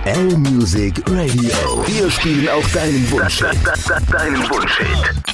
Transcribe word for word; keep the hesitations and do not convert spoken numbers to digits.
L-Music Radio. Wir spielen auch deinen Wunsch. Deinen Wunschhit.